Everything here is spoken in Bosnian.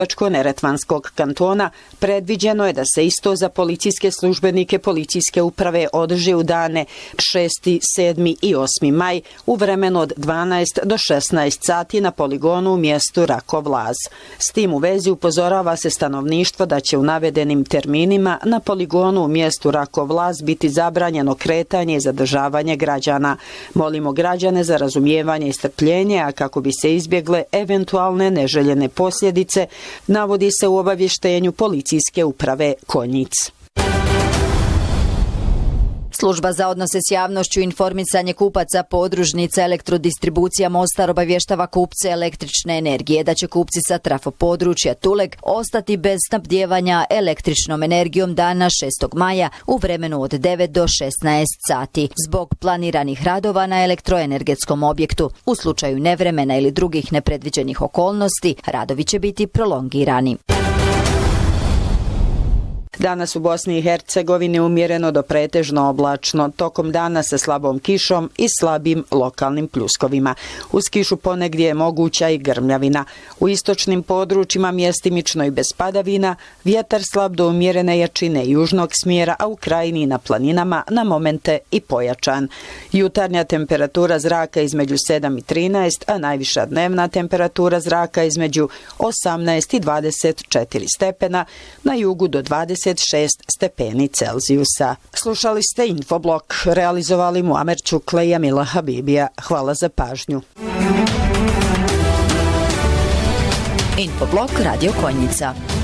Bačko-Neretvanskog kantona predviđeno je da se isto za policijske službenike policijske uprave održi u dane 6., 7. i 8. maj u vremenu od 12 do 16 sati na poligonu u mjestu Rakov Laz. S tim u vezi upozorava se stanovništvo da će u navedenim terminima na poligonu u mjestu Rakov Laz biti zabranjeno kretanje i zadržavanje građana. Molimo građane za razumijevanje i strpljenje, a kako bi se izbjegle eventualne neželjene posljedice, navodi se u obavještenju policijske uprave Konjic. Služba za odnose s javnošću i informisanje kupaca podružnica Elektrodistribucija Mostar obavještava kupce električne energije da će kupci sa trafopodručja Tuleg ostati bez snabdijevanja električnom energijom dana 6. maja u vremenu od 9 do 16 sati zbog planiranih radova na elektroenergetskom objektu. U slučaju nevremena ili drugih nepredviđenih okolnosti, radovi će biti prolongirani. Danas u Bosni i Hercegovini umjereno do pretežno oblačno, tokom dana sa slabom kišom i slabim lokalnim pljuskovima. Uz kišu ponegdje je moguća i grmljavina. U istočnim područjima mjestimično i bez padavina, vjetar slab do umjerene jačine južnog smjera, a u krajini i na planinama na momente i pojačan. Jutarnja temperatura zraka između 7 i 13, a najviša dnevna temperatura zraka između 18 i 24 stepena, na jugu do 26 stepeni Celzijusa. Slušali ste Infoblok, realizovali Muamer Čukle i Amila Habibija. Hvala za pažnju. Infoblok Radio Konjica.